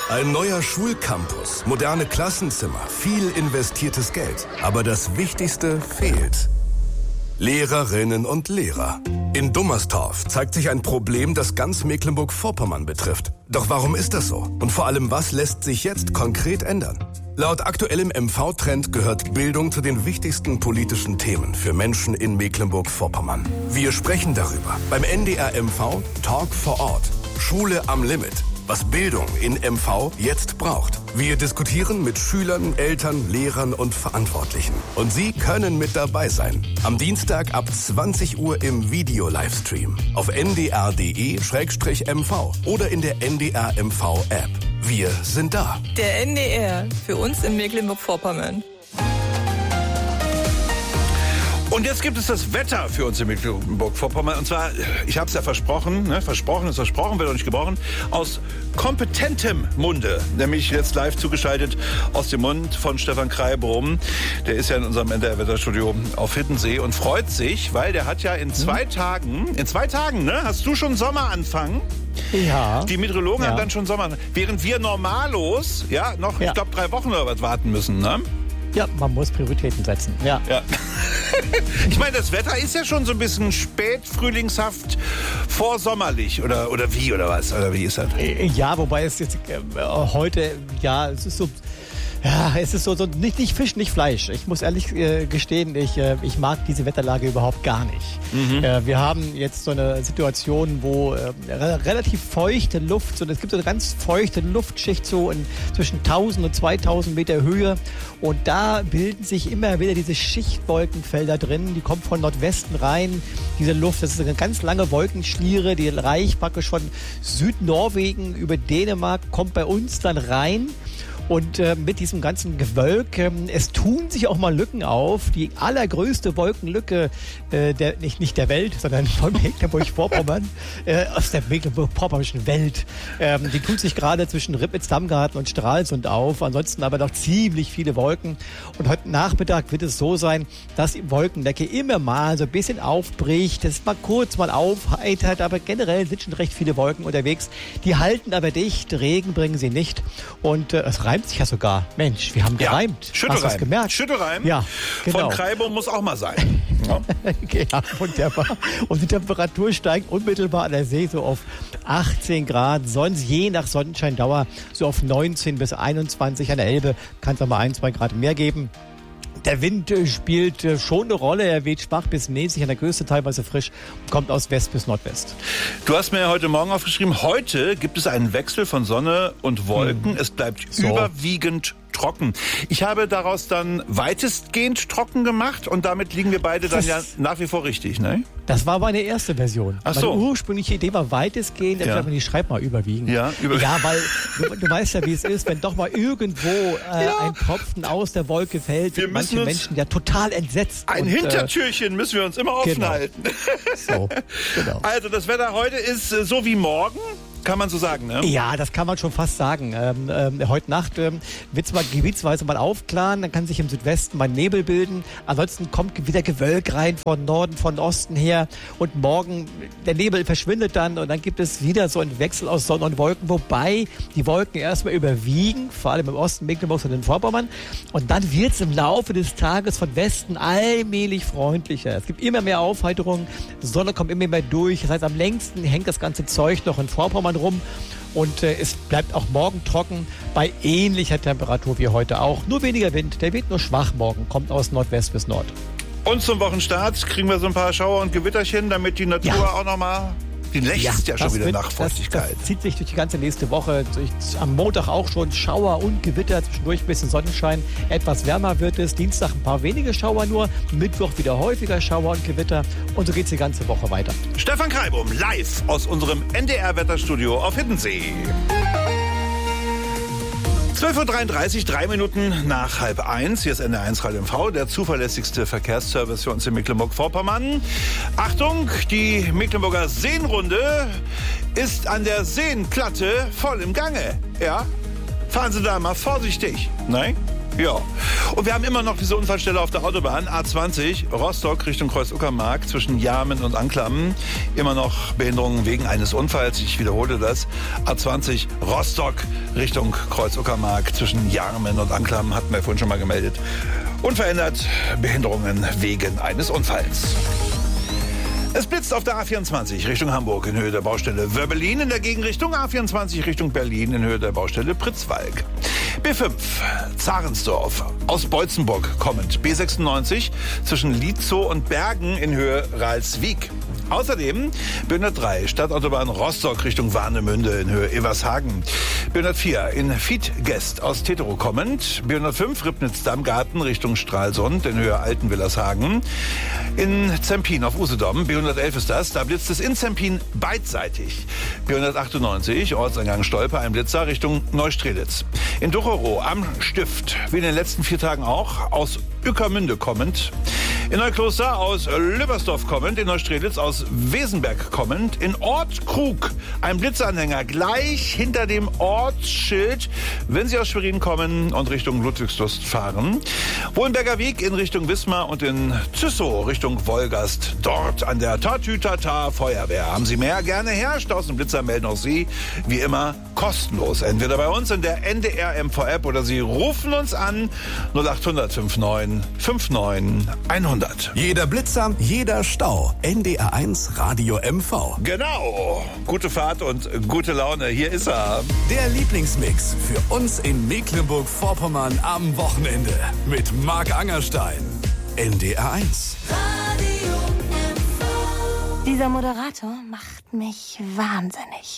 Ein neuer Schulcampus, moderne Klassenzimmer, viel investiertes Geld. Aber das Wichtigste fehlt. Lehrerinnen und Lehrer. In Dummerstorf zeigt sich ein Problem, das ganz Mecklenburg-Vorpommern betrifft. Doch warum ist das so? Und vor allem, was lässt sich jetzt konkret ändern? Laut aktuellem MV-Trend gehört Bildung zu den wichtigsten politischen Themen für Menschen in Mecklenburg-Vorpommern. Wir sprechen darüber beim NDR MV Talk vor Ort. Schule am Limit. Was Bildung in MV jetzt braucht. Wir diskutieren mit Schülern, Eltern, Lehrern und Verantwortlichen. Und Sie können mit dabei sein. Am Dienstag ab 20 Uhr im Video-Livestream. Auf ndr.de/mv oder in der NDR MV App. Wir sind da. Der NDR, für uns in Mecklenburg-Vorpommern. Und jetzt gibt es das Wetter für uns in Mecklenburg-Vorpommern. Und zwar, ich habe es ja versprochen, versprochen ist versprochen, wird auch nicht gebrochen, aus kompetentem Munde. Nämlich jetzt live zugeschaltet aus dem Mund von Stefan Kreibrum. Der ist ja in unserem NDR-Wetterstudio auf Hiddensee und freut sich, weil der hat ja in 2 Tagen, hast du schon Sommeranfang? Ja. Die Meteorologen haben dann schon Sommer. Während wir normallos, ich glaube 3 Wochen oder was warten müssen, ne? Ja, man muss Prioritäten setzen. Ja. Ich meine, das Wetter ist ja schon so ein bisschen spätfrühlingshaft vorsommerlich oder wie oder was? Oder wie ist das? Ja, wobei es jetzt heute, es ist so... Ja, es ist so nicht Fisch, nicht Fleisch. Ich muss ehrlich gestehen, ich mag diese Wetterlage überhaupt gar nicht. Wir haben jetzt so eine Situation, wo relativ feuchte Luft, es gibt so eine ganz feuchte Luftschicht so zwischen 1000 und 2000 Meter Höhe. Und da bilden sich immer wieder diese Schichtwolkenfelder drin. Die kommen von Nordwesten rein. Diese Luft, das ist eine ganz lange Wolkenschliere, die reicht praktisch von Südnorwegen über Dänemark, kommt bei uns dann rein. Und mit diesem ganzen Gewölk, es tun sich auch mal Lücken auf. Die allergrößte Wolkenlücke, nicht der Welt, sondern von Mecklenburg-Vorpommern, aus der Mecklenburg-Vorpommernischen Welt, die tut sich gerade zwischen Ribnitz-Damgarten und Stralsund auf. Ansonsten aber noch ziemlich viele Wolken. Und heute Nachmittag wird es so sein, dass die Wolkendecke immer mal so ein bisschen aufbricht. Das mal kurz mal aufheitert, aber generell sind schon recht viele Wolken unterwegs. Die halten aber dicht, Regen bringen sie nicht. Und es reimt sich ja sogar. Mensch, wir haben gereimt. Schüttelreim. Hast du das gemerkt? Schüttelreim. Ja, genau. Von Kreibum muss auch mal sein. Ja, wunderbar. Und die Temperatur steigt unmittelbar an der See so auf 18 Grad. Sonst je nach Sonnenscheindauer so auf 19 bis 21. An der Elbe kann es noch mal 1-2 Grad mehr geben. Der Wind spielt schon eine Rolle. Er weht schwach bis mäßig, an der Küste teilweise frisch, kommt aus West bis Nordwest. Du hast mir ja heute Morgen aufgeschrieben, heute gibt es einen Wechsel von Sonne und Wolken. Es bleibt überwiegend trocken. Ich habe daraus dann weitestgehend trocken gemacht und damit liegen wir beide dann ja nach wie vor richtig, ne? Das war meine erste Version. Ach so. Meine ursprüngliche Idee war weitestgehend, ich schreibe mal überwiegend. Ja, weil du weißt ja, wie es ist, wenn doch mal irgendwo ein Tropfen aus der Wolke fällt, sind manche Menschen ja total entsetzt. Ein Hintertürchen müssen wir uns immer offen halten. So, genau. Also das Wetter heute ist so wie morgen. Kann man so sagen, ne? Ja, das kann man schon fast sagen. Heute Nacht wird es mal gebietsweise mal aufklaren, dann kann sich im Südwesten mal Nebel bilden. Ansonsten kommt wieder Gewölk rein von Norden, von Osten her. Und morgen, der Nebel verschwindet dann und dann gibt es wieder so einen Wechsel aus Sonne und Wolken, wobei die Wolken erstmal überwiegen, vor allem im Osten Mecklenburgs und den Vorpommern. Und dann wird es im Laufe des Tages von Westen allmählich freundlicher. Es gibt immer mehr Aufheiterung, die Sonne kommt immer mehr durch. Das heißt, am längsten hängt das ganze Zeug noch in Vorpommern rum und es bleibt auch morgen trocken bei ähnlicher Temperatur wie heute auch. Nur weniger Wind, der weht nur schwach morgen, kommt aus Nordwest bis Nord. Und zum Wochenstart kriegen wir so ein paar Schauer und Gewitterchen, damit die Natur auch nochmal... Die lächzt ja schon wieder nach Feuchtigkeit. Das zieht sich durch die ganze nächste Woche. Am Montag auch schon Schauer und Gewitter, zwischendurch ein bisschen Sonnenschein. Etwas wärmer wird es. Dienstag ein paar wenige Schauer nur. Mittwoch wieder häufiger Schauer und Gewitter. Und so geht es die ganze Woche weiter. Stefan Kreibum, live aus unserem NDR-Wetterstudio auf Hiddensee. 12.33 Uhr, 3 Minuten nach 12:30. Hier ist NDR1 Radio MV, der zuverlässigste Verkehrsservice für uns in Mecklenburg-Vorpommern. Achtung, die Mecklenburger Seenrunde ist an der Seenplatte voll im Gange. Ja, fahren Sie da mal vorsichtig. Nein? Ja. Und wir haben immer noch diese Unfallstelle auf der Autobahn A20 Rostock Richtung Kreuz-Uckermark zwischen Jarmen und Anklam. Immer noch Behinderungen wegen eines Unfalls. Ich wiederhole das. A20 Rostock Richtung Kreuz-Uckermark zwischen Jarmen und Anklam, hatten wir vorhin schon mal gemeldet. Unverändert Behinderungen wegen eines Unfalls. Es blitzt auf der A24 Richtung Hamburg in Höhe der Baustelle Wöbbelin, in der Gegenrichtung A24 Richtung Berlin in Höhe der Baustelle Pritzwalk. B5 Zarensdorf aus Beutzenburg kommend. B96 zwischen Lietzow und Bergen in Höhe Ralswiek. Außerdem B103 Stadtautobahn Rostock Richtung Warnemünde in Höhe Evershagen. B104 in Fietgest aus Teterow kommend. B105 Ribnitz-Dammgarten Richtung Stralsund in Höhe Altenwillershagen. In Zempin auf Usedom, B111 ist das, da blitzt es in Zempin beidseitig. B198 Ortseingang Stolpe, ein Blitzer Richtung Neustrelitz. In Ducherow am Stift, wie in den letzten 4 Tagen auch, aus Ueckermünde kommend. In Neukloster aus Lübbersdorf kommend, in Neustrelitz aus Wesenberg kommend, in Ortkrug ein Blitzanhänger gleich hinter dem Ortsschild, wenn Sie aus Schwerin kommen und Richtung Ludwigslust fahren. Wohlenberger Weg in Richtung Wismar und in Züssow Richtung Wolgast, dort an der Tatütata Feuerwehr. Haben Sie mehr? Gerne her. Staus Blitzer melden auch Sie, wie immer, kostenlos. Entweder bei uns in der NDR MV-App oder Sie rufen uns an 0800 59 59 100. Jeder Blitzer, jeder Stau. NDR1 Radio MV. Genau. Gute Fahrt und gute Laune. Hier ist er. Der Lieblingsmix für uns in Mecklenburg-Vorpommern am Wochenende. Mit Marc Angerstein. NDR1. Dieser Moderator macht mich wahnsinnig.